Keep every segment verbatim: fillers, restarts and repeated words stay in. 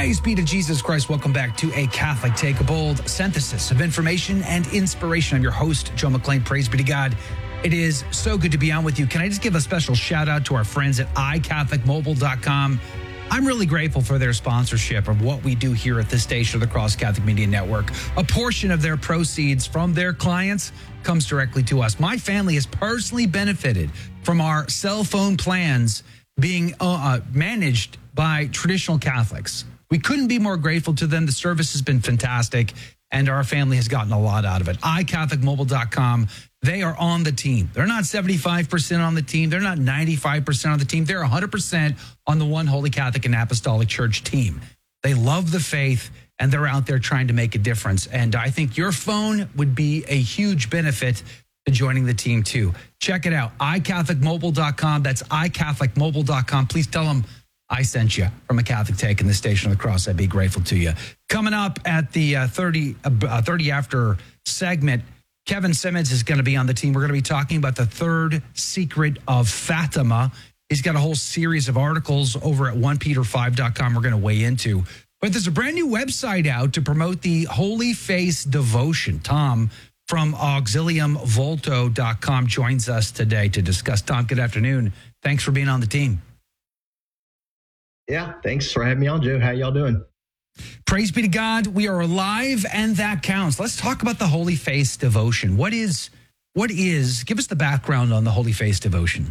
Praise be to Jesus Christ. Welcome back to A Catholic Take, a bold synthesis of information and inspiration. I'm your host, Joe McClain. Praise be to God. It is so good to be on with you. Can I just give a special shout out to our friends at i catholic mobile dot com? I'm really grateful for their sponsorship of what we do here at this station of the Cross Catholic Media Network. A portion of their proceeds from their clients comes directly to us. My family has personally benefited from our cell phone plans being uh, managed by traditional Catholics. We couldn't be more grateful to them. The service has been fantastic, and our family has gotten a lot out of it. i catholic mobile dot com. They are on the team. They're not seventy-five percent on the team. They're not ninety-five percent on the team. They're one hundred percent on the One Holy Catholic and Apostolic Church team. They love the faith, and they're out there trying to make a difference. And I think your phone would be a huge benefit to joining the team, too. Check it out, i catholic mobile dot com. That's i catholic mobile dot com. Please tell them I sent you from A Catholic Take in the Station of the Cross. I'd be grateful to you. Coming up at the uh, thirty, uh, thirty after segment, Kevin Simmons is going to be on the team. We're going to be talking about the third secret of Fatima. He's got a whole series of articles over at one peter five dot com we're going to weigh into. But there's a brand new website out to promote the Holy Face devotion. Tom from auxilium volto dot com joins us today to discuss. Tom, good afternoon. Thanks for being on the team. Yeah, thanks for having me on, Joe. How y'all doing? Praise be to God. We are alive, and that counts. Let's talk about the Holy Face devotion. What is, what is, give us the background on the Holy Face devotion.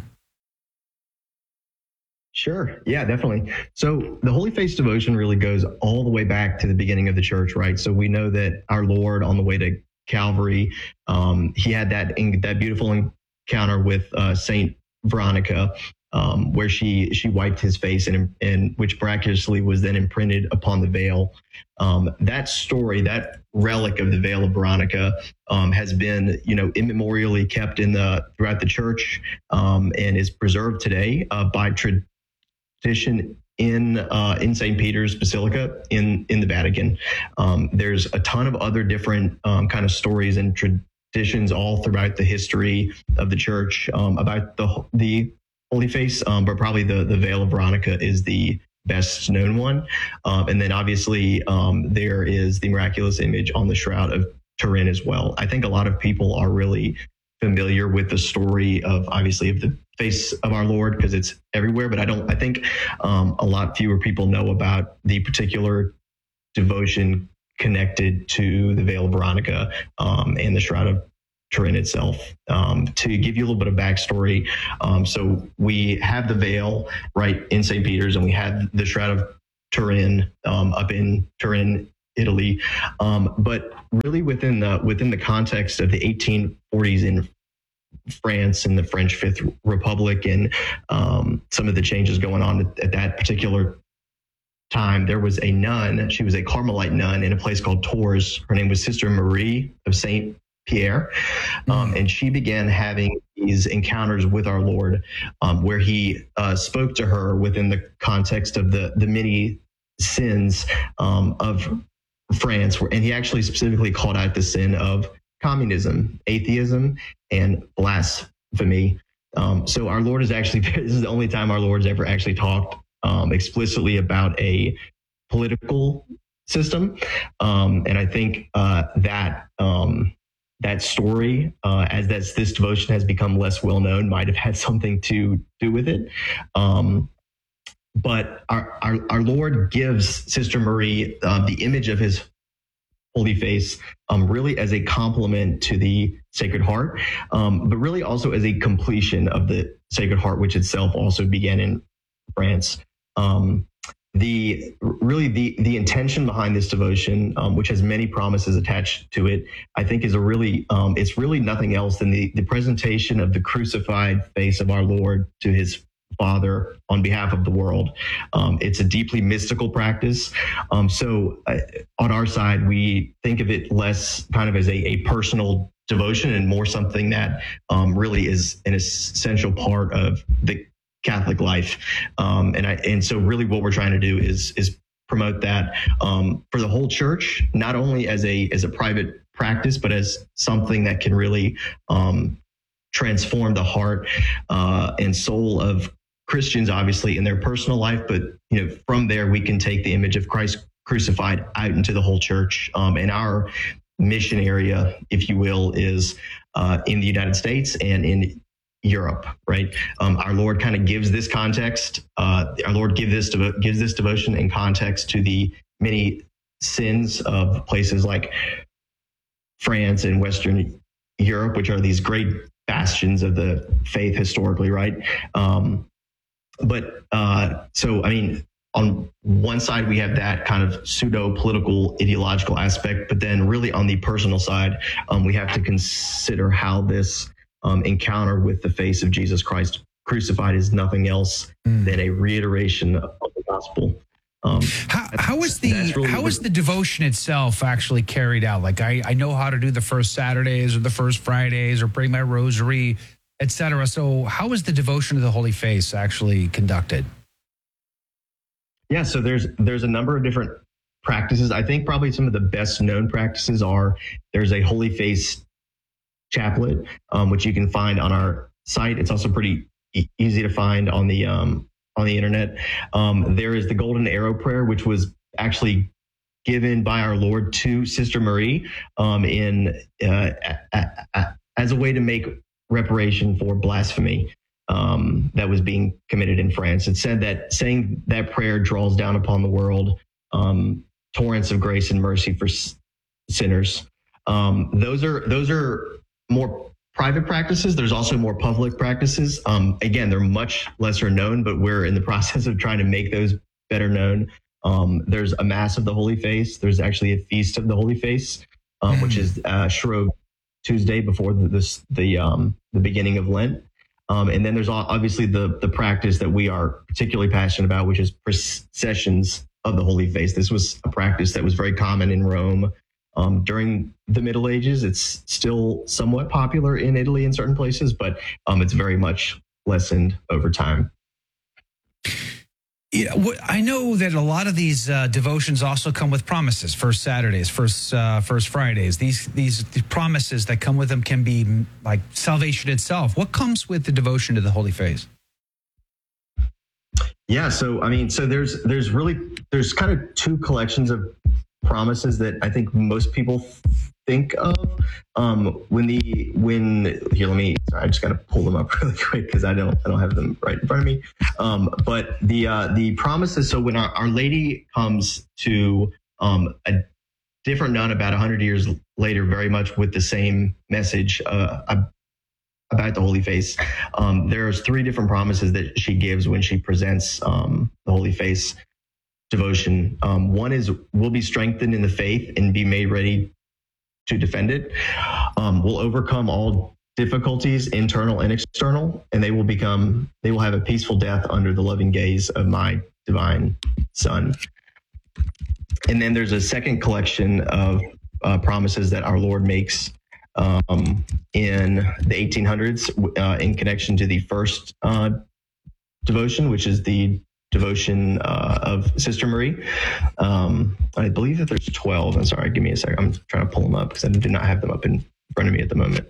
Sure. Yeah, definitely. So the Holy Face devotion really goes all the way back to the beginning of the church, right? So we know that our Lord on the way to Calvary, um, he had that, that beautiful encounter with uh, Saint Veronica, Um, where she she wiped his face and, and which miraculously was then imprinted upon the veil. Um, that story, that relic of the veil of Veronica, um, has been, you know, immemorially kept in the throughout the church um, and is preserved today uh, by tradition in uh, in Saint Peter's Basilica in in the Vatican. Um, there's a ton of other different um, kind of stories and traditions all throughout the history of the church um, about the the Holy Face, um, but probably the, the Veil of Veronica is the best known one. Um, and then obviously um, there is the miraculous image on the Shroud of Turin as well. I think a lot of people are really familiar with the story of obviously of the face of our Lord because it's everywhere, but I don't, I think um, a lot fewer people know about the particular devotion connected to the Veil of Veronica um, and the Shroud of Turin itself. Um, to give you a little bit of backstory, um, so we have the veil right in Saint Peter's, and we had the Shroud of Turin um, up in Turin, Italy. Um, but really, within the within the context of the eighteen forties in France and the French Fifth Republic, and um, some of the changes going on at, at that particular time, there was a nun. She was a Carmelite nun in a place called Tours. Her name was Sister Marie of Saint Pierre, um, and she began having these encounters with our Lord, um, where he uh, spoke to her within the context of the the many sins um, of France, and he actually specifically called out the sin of communism, atheism, and blasphemy. Um, so our Lord is actually, this is the only time our Lord's ever actually talked um, explicitly about a political system, um, and I think uh, that. Um, That story, uh, as that's, this devotion has become less well known, might have had something to do with it. Um, but our, our our Lord gives Sister Marie uh, the image of his Holy Face, um, really as a complement to the Sacred Heart, um, but really also as a completion of the Sacred Heart, which itself also began in France. Um, The really the the intention behind this devotion, um, which has many promises attached to it, I think is a really um, it's really nothing else than the the presentation of the crucified face of our Lord to his Father on behalf of the world. Um, it's a deeply mystical practice. Um, so uh, on our side, we think of it less kind of as a, a personal devotion and more something that um, really is an essential part of the Catholic life. Um, and I, and so really what we're trying to do is, is promote that, um, for the whole church, not only as a, as a private practice, but as something that can really, um, transform the heart, uh, and soul of Christians, obviously, in their personal life, but you know, from there we can take the image of Christ crucified out into the whole church. Um, and our mission area, if you will, is uh, in the United States and in Europe, right? Um, our Lord kind of gives this context. Uh, our Lord give this devo- gives this devotion and context to the many sins of places like France and Western Europe, which are these great bastions of the faith historically, right? Um, but uh, so, I mean, on one side, we have that kind of pseudo-political ideological aspect, but then really on the personal side, um, we have to consider how this um, encounter with the face of Jesus Christ crucified is nothing else mm. than a reiteration of the gospel. Um, how, how is the really how is the devotion itself actually carried out? Like I, I know how to do the first Saturdays or the first Fridays or pray my rosary, et cetera. So how is the devotion of the Holy Face actually conducted? Yeah, so there's there's a number of different practices. I think probably some of the best known practices are there's a Holy Face chaplet, um, which you can find on our site. It's also pretty e- easy to find on the um, on the internet. Um, there is the Golden Arrow Prayer, which was actually given by our Lord to Sister Marie um, in uh, a, a, as a way to make reparation for blasphemy um, that was being committed in France. It said that saying that prayer draws down upon the world um, torrents of grace and mercy for s- sinners. Um, those are those are more private practices. There's also more public practices. Um, again, they're much lesser known, but we're in the process of trying to make those better known. Um, there's a Mass of the Holy Face. There's actually a Feast of the Holy Face, um, mm. which is uh, Shrove Tuesday before the this, the um, the beginning of Lent. Um, and then there's obviously the the practice that we are particularly passionate about, which is processions of the Holy Face. This was a practice that was very common in Rome um, during the Middle Ages. It's still somewhat popular in Italy in certain places, but um, it's very much lessened over time. Yeah, I know that a lot of these uh, devotions also come with promises. First Saturdays, first uh, first Fridays. These these the promises that come with them can be like salvation itself. What comes with the devotion to the Holy Face? Yeah, so I mean, so there's there's really there's kind of two collections of promises that I think most people think of um, when the when here. Let me. Sorry, I just got to pull them up really quick because I don't I don't have them right in front of me. Um, but the uh, the promises. So when our, our Lady comes to um, a different nun about a hundred years later, very much with the same message uh, about the Holy Face. Um, there's three different promises that she gives when she presents um, the Holy Face devotion. Um, one is we'll be strengthened in the faith and be made ready to defend it. Um, we'll overcome all difficulties, internal and external, and they will become, they will have a peaceful death under the loving gaze of my divine Son. And then there's a second collection of uh, promises that our Lord makes um, in the eighteen hundreds uh, in connection to the first uh, devotion, which is the devotion uh, of Sister Marie. Um, I believe that there's twelve. I'm sorry, give me a second. I'm trying to pull them up because I do not have them up in front of me at the moment.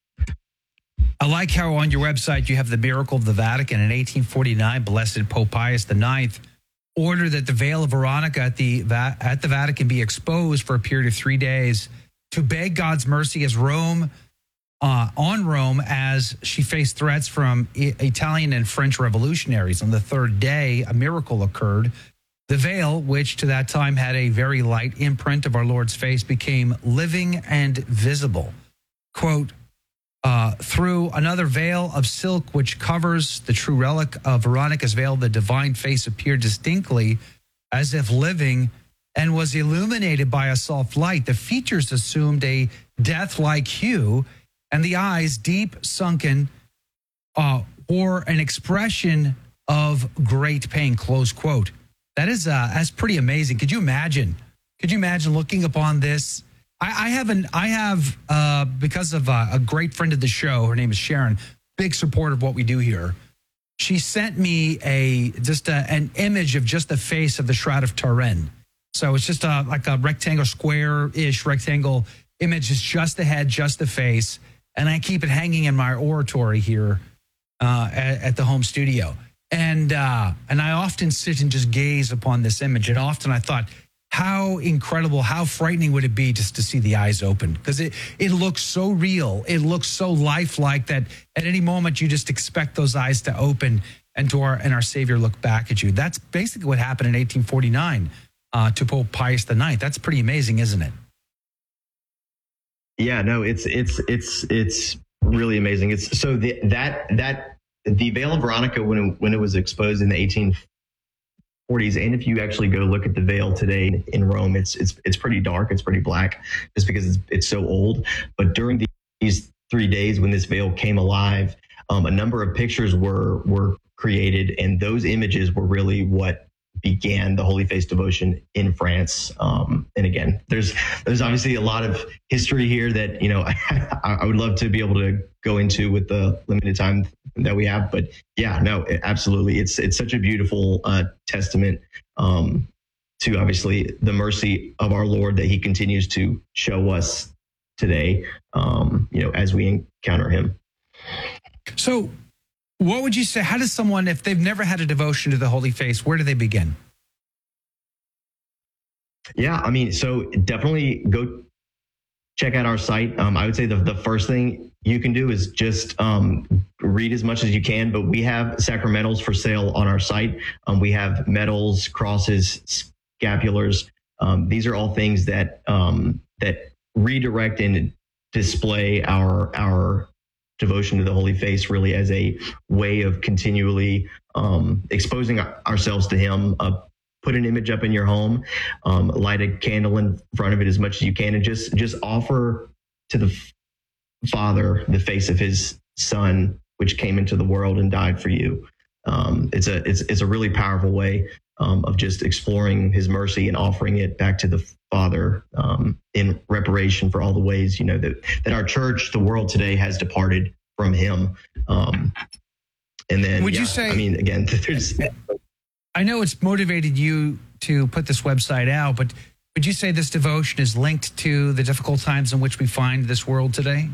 I like how on your website you have the miracle of the Vatican in eighteen forty-nine. Blessed Pope Pius the Ninth ordered that the veil of Veronica at the at the Vatican be exposed for a period of three days to beg God's mercy as Rome uh, on Rome as she faced threats from I- Italian and French revolutionaries. On the third day, a miracle occurred. The veil, which to that time had a very light imprint of our Lord's face, became living and visible. Quote, uh, through another veil of silk which covers the true relic of Veronica's veil, the divine face appeared distinctly as if living and was illuminated by a soft light. The features assumed a death-like hue, and the eyes, deep sunken, uh, or an expression of great pain, close quote. That is uh, that's pretty amazing. Could you imagine? Could you imagine looking upon this? I, I haven't, I have, uh, because of uh, a great friend of the show, her name is Sharon, big supporter of what we do here. She sent me a just a, an image of just the face of the Shroud of Turin. So it's just a, like a rectangle, square-ish rectangle image. It's just the head, just the face. And I keep it hanging in my oratory here uh, at, at the home studio. And uh, and I often sit and just gaze upon this image. And often I thought, how incredible, how frightening would it be just to see the eyes open? Because it, it looks so real. It looks so lifelike that at any moment you just expect those eyes to open and to our, and our Savior look back at you. That's basically what happened in eighteen forty-nine uh, to Pope Pius the Ninth. That's pretty amazing, isn't it? Yeah, no, it's it's it's it's really amazing. It's so the, that that the Veil of Veronica, when it, when it was exposed in the eighteen forties, and if you actually go look at the veil today in Rome, it's it's it's pretty dark, it's pretty black, just because it's it's so old. But during the, these three days when this veil came alive, um, a number of pictures were were created, and those images were really what began the Holy Face devotion in France. Um, and again, there's there's obviously a lot of history here that, you know, I, I would love to be able to go into with the limited time that we have. But yeah, no, absolutely. It's it's such a beautiful uh, testament um, to obviously the mercy of our Lord that he continues to show us today, um, you know, as we encounter him. So what would you say? How does someone, if they've never had a devotion to the Holy Face, where do they begin? Yeah, I mean, so definitely go check out our site. Um, I would say the, the first thing you can do is just um, read as much as you can, but we have sacramentals for sale on our site. Um, we have medals, crosses, scapulars. Um, these are all things that um, that redirect and display our our devotion to the Holy Face, really as a way of continually um, exposing ourselves to him. Uh, put an image up in your home, um, light a candle in front of it as much as you can, and just just offer to the Father the face of his Son, which came into the world and died for you. Um, it's a it's it's a really powerful way um, of just exploring his mercy and offering it back to the Father um, in reparation for all the ways, you know, that that our church, the world today, has departed from him. Um, and then, would yeah, you say? I mean, again, there's. I know it's motivated you to put this website out, but would you say this devotion is linked to the difficult times in which we find this world today?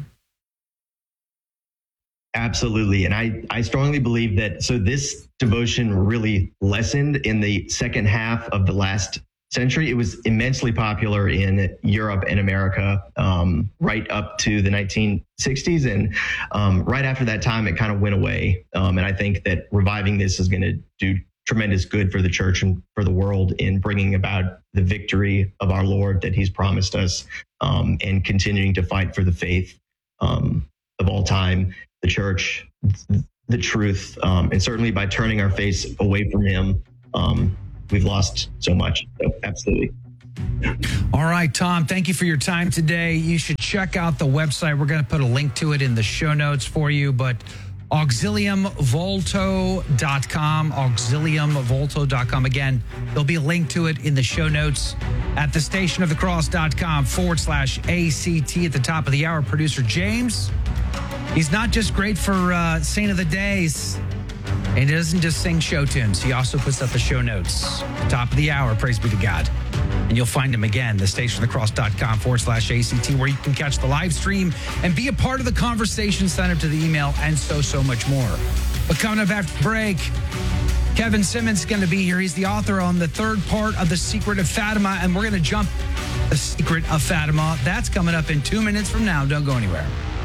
Absolutely. And I, I strongly believe that, so this devotion really lessened in the second half of the last century. It was immensely popular in Europe and America um, right up to the nineteen sixties. And um, right after that time, it kind of went away. Um, and I think that reviving this is going to do tremendous good for the church and for the world in bringing about the victory of our Lord that he's promised us, um, and continuing to fight for the faith um, of all time, the church, the truth, um, and certainly by turning our face away from him, um, we've lost so much. So absolutely. All right, Tom, thank you for your time today. You should check out the website. We're going to put a link to it in the show notes for you, but auxilium volto dot com, auxilium volto dot com. Again, there'll be a link to it in the show notes at the station of the cross dot com forward slash ACT. At the top of the hour, producer James, he's not just great for uh, Saint of the Days, and he doesn't just sing show tunes. He also puts up the show notes. Top of the hour, praise be to God. And you'll find him again, the station of the cross dot com forward slash ACT, where you can catch the live stream and be a part of the conversation, sign up to the email, and so, so much more. But coming up after the break, Kevin Simmons is going to be here. He's the author on the third part of The Secret of Fatima, and we're going to jump The Secret of Fatima. That's coming up in two minutes from now. Don't go anywhere.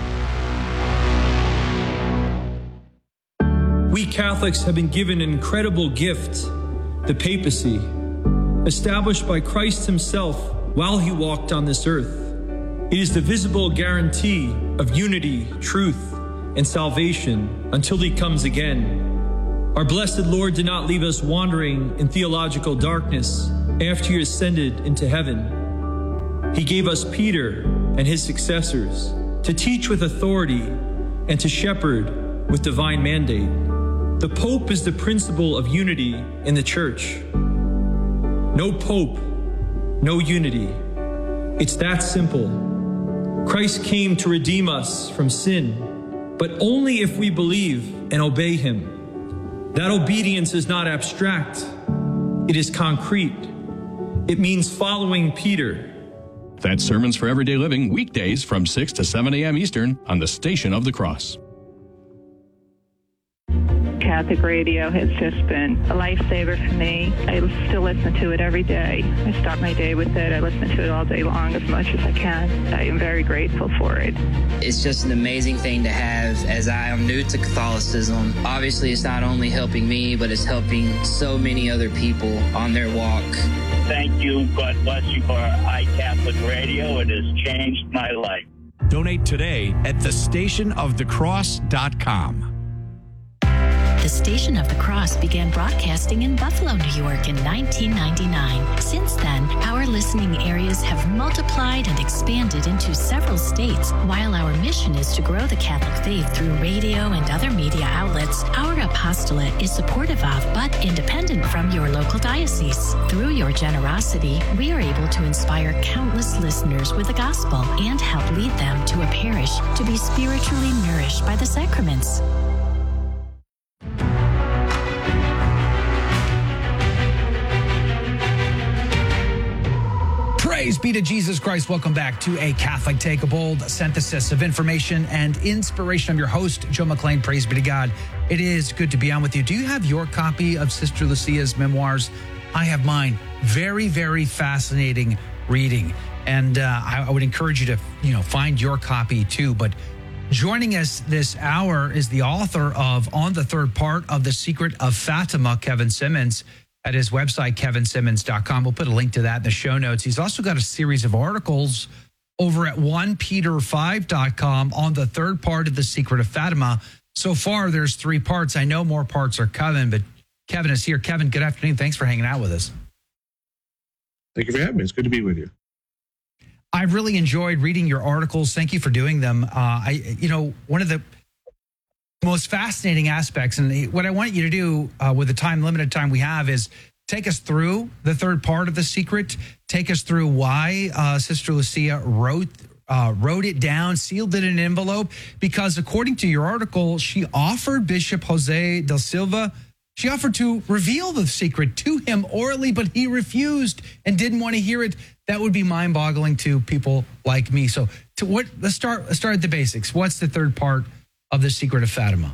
We Catholics have been given an incredible gift, the papacy, established by Christ himself while he walked on this earth. It is the visible guarantee of unity, truth, and salvation until he comes again. Our blessed Lord did not leave us wandering in theological darkness after he ascended into heaven. He gave us Peter and his successors to teach with authority and to shepherd with divine mandate. The Pope is the principle of unity in the Church. No Pope, no unity. It's that simple. Christ came to redeem us from sin, but only if we believe and obey him. That obedience is not abstract. It is concrete. It means following Peter. That's Sermons for Everyday Living, weekdays from six to seven a.m. Eastern on the Station of the Cross. Catholic radio has just been a lifesaver for me. I still listen to it every day. I start my day with it. I listen to it all day long as much as I can. I am very grateful for it. It's just an amazing thing to have, as I am new to Catholicism. Obviously, it's not only helping me, but it's helping so many other people on their walk. Thank you. God bless you for iCatholic Radio. It has changed my life. Donate today at the station of the cross dot com. The Station of the Cross began broadcasting in Buffalo, New York in nineteen ninety-nine. Since then, our listening areas have multiplied and expanded into several states. While our mission is to grow the Catholic faith through radio and other media outlets, our apostolate is supportive of but independent from your local diocese. Through your generosity, we are able to inspire countless listeners with the gospel and help lead them to a parish to be spiritually nourished by the sacraments. Praise be to Jesus Christ. Welcome back to A Catholic Take a Bold, synthesis of information and inspiration. I'm your host, Joe McClain. Praise be to God. It is good to be on with you. Do you have your copy of Sister Lucia's memoirs? I have mine. Very, very fascinating reading. And uh, I, I would encourage you to, you know, find your copy too. But joining us this hour is the author of On the Third Part of The Secret of Fatima, Kevin Simmons, at his website, kevin simmons dot com. We'll put a link to that in the show notes. He's also got a series of articles over at first peter five dot com on the third part of The Secret of Fatima. So far, there's three parts. I know more parts are coming, but Kevin is here. Kevin, good afternoon. Thanks for hanging out with us. Thank you for having me. It's good to be with you. I've really enjoyed reading your articles. Thank you for doing them. Uh, I, you know, one of the most fascinating aspects, and what I want you to do uh, with the time, limited time we have, is take us through the third part of The Secret. Take us through why uh, Sister Lucia wrote uh, wrote it down, sealed it in an envelope, because according to your article, she offered Bishop Jose del Silva, she offered to reveal the secret to him orally, but he refused and didn't want to hear it. That would be mind-boggling to people like me. So, to what? Let's start. Let's start at the basics. What's the third part of The Secret of Fatima?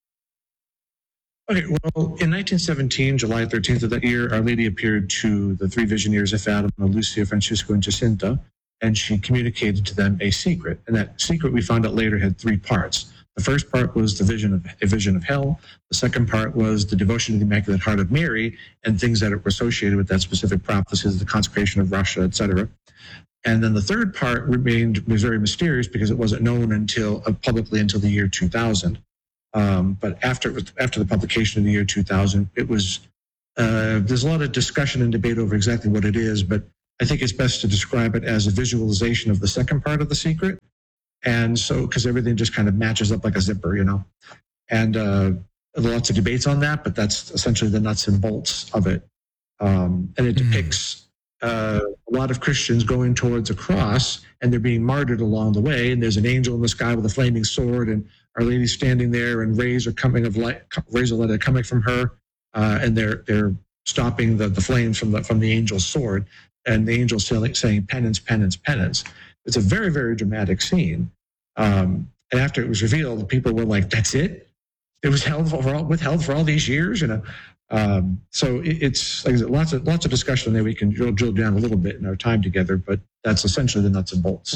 Okay, well, in nineteen seventeen, July thirteenth of that year, Our Lady appeared to the three visionaries of Fatima, Lucia, Francisco, and Jacinta, and she communicated to them a secret. And that secret, we found out later, had three parts. The first part was the vision of a vision of hell. The second part was the devotion to the Immaculate Heart of Mary and things that were associated with that specific prophecy, the consecration of Russia, et cetera. And then the third part remained was very mysterious because it wasn't known until uh, publicly until the year two thousand. Um, but after after the publication in the year two thousand, it was uh, there's a lot of discussion and debate over exactly what it is. But I think it's best to describe it as a visualization of the second part of the secret. And so, because everything just kind of matches up like a zipper, you know. And uh, lots of debates on that, but that's essentially the nuts and bolts of it. Um, and it mm. depicts Uh, a lot of Christians going towards a cross, and they're being martyred along the way. And there's an angel in the sky with a flaming sword, and Our Lady standing there, and rays are coming of light, rays of light are coming from her, uh, and they're they're stopping the, the flames from the from the angel's sword, and the angel saying, saying penance, penance, penance. It's a very very dramatic scene. Um, and after it was revealed, people were like, "That's it? It was held for all, withheld for all these years," you know. Um, so it, it's like I said, lots of lots of discussion there. We can drill, drill down a little bit in our time together, but that's essentially the nuts and bolts.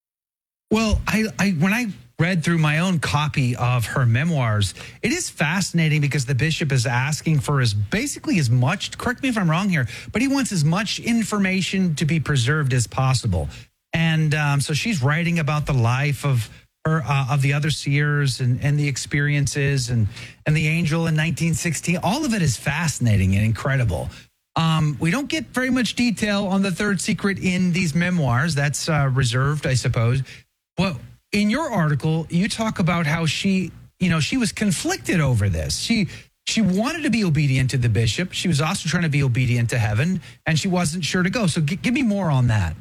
Well, I, I when I read through my own copy of her memoirs, it is fascinating because the bishop is asking for as basically as much. Correct me if I'm wrong here, but he wants as much information to be preserved as possible. And um, so she's writing about the life of her uh, of the other seers and, and the experiences and and the angel in nineteen sixteen. All of it is fascinating and incredible. Um, we don't get very much detail on the third secret in these memoirs. That's uh, reserved, I suppose. But in your article, you talk about how she, you know, she was conflicted over this. She she wanted to be obedient to the bishop. She was also trying to be obedient to heaven, and she wasn't sure to go. So g- give me more on that.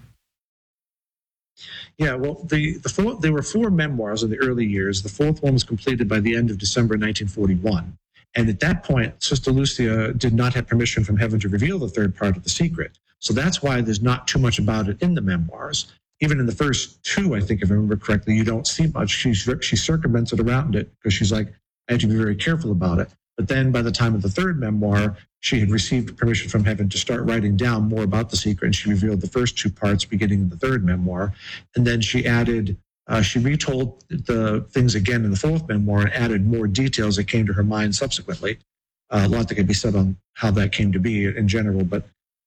Yeah, well, the, the four, there were four memoirs in the early years. The fourth one was completed by the end of December nineteen forty-one. And at that point, Sister Lucia did not have permission from heaven to reveal the third part of the secret. So that's why there's not too much about it in the memoirs. Even in the first two, I think, if I remember correctly, you don't see much. She, she circumvents it around it because she's like, I have to be very careful about it. But then by the time of the third memoir, she had received permission from heaven to start writing down more about the secret. And she revealed the first two parts beginning in the third memoir. And then she added, uh, she retold the things again in the fourth memoir and added more details that came to her mind subsequently. Uh, a lot that could be said on how that came to be in general. But,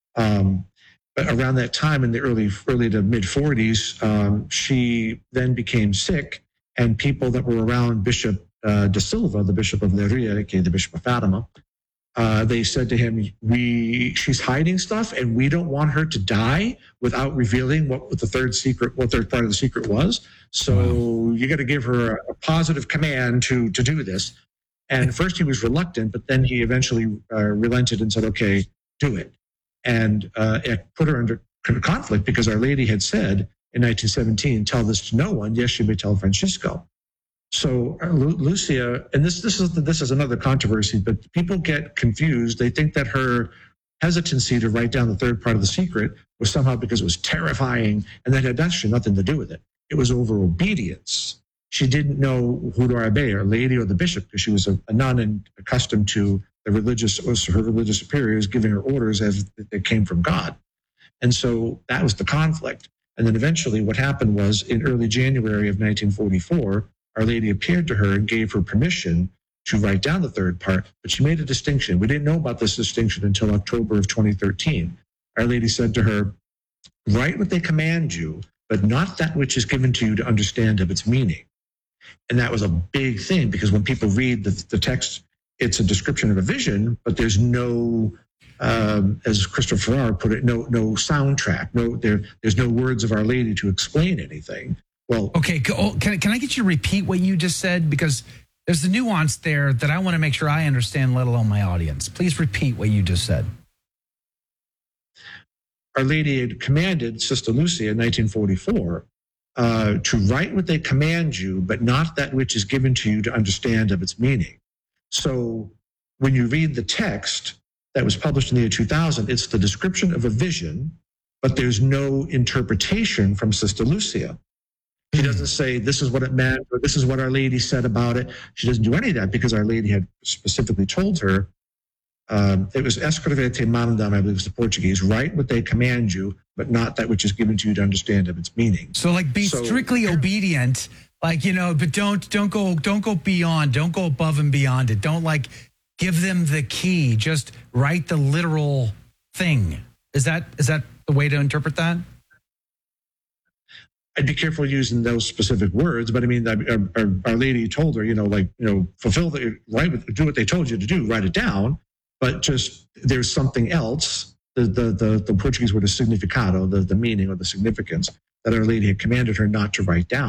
um, but around that time in the early, early to mid forties, um, she then became sick, and people that were around Bishop Uh, De Silva, the Bishop of Leiria, aka the Bishop of Fatima, uh, they said to him, "We, she's hiding stuff, and we don't want her to die without revealing what, what the third secret, what third part of the secret was. So wow. you got to give her a, a positive command to to do this." And at first he was reluctant, but then he eventually uh, relented and said, "Okay, do it." And uh, it put her under conflict because Our Lady had said in nineteen seventeen, "Tell this to no one. Yes, you may tell Francisco." So uh, Lu- Lucia, and this this is this is another controversy, but people get confused. They think that her hesitancy to write down the third part of the secret was somehow because it was terrifying, and that had actually nothing to do with it. It was over obedience. She didn't know who to obey, Our Lady or the bishop, because she was a, a nun and accustomed to the religious, her religious superiors giving her orders as they came from God. And so that was the conflict. And then eventually what happened was in early January of nineteen forty-four, Our Lady appeared to her and gave her permission to write down the third part, but she made a distinction. We didn't know about this distinction until October of twenty thirteen. Our Lady said to her, "Write what they command you, but not that which is given to you to understand of its meaning." And that was a big thing, because when people read the, the text, it's a description of a vision, but there's no, um, as Christopher Farrar put it, no no soundtrack. No, there there's no words of Our Lady to explain anything. Well, okay. Can, can I get you to repeat what you just said? Because there's a nuance there that I want to make sure I understand, let alone my audience. Please repeat what you just said. Our Lady had commanded Sister Lucia in nineteen forty-four uh, to write what they command you, but not that which is given to you to understand of its meaning. So when you read the text that was published in the year two thousand, it's the description of a vision, but there's no interpretation from Sister Lucia. She doesn't say this is what it meant, or this is what Our Lady said about it. She doesn't do any of that, because Our Lady had specifically told her, um, it was escreve te mandam, I believe it's the Portuguese, write what they command you, but not that which is given to you to understand of its meaning. So like be so, strictly obedient, like, you know, but don't don't go don't go beyond, don't go above and beyond it. Don't like give them the key, just write the literal thing. Is that is that the way to interpret that? I'd be careful using those specific words, but I mean, our, our, our Lady told her, you know, like, you know, fulfill the, write, do what they told you to do, write it down, but just there's something else. The the the, the Portuguese word is significado, the, the meaning or the significance that Our Lady had commanded her not to write down.